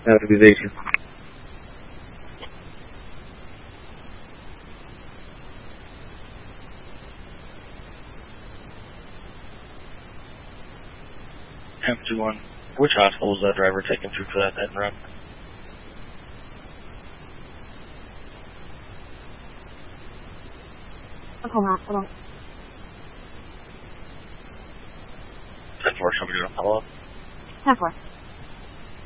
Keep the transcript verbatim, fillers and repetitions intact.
Authorization. M two one. Which hospital was that driver taken to for that hit and run? Local hospital. ten four, somebody to follow up. ten four.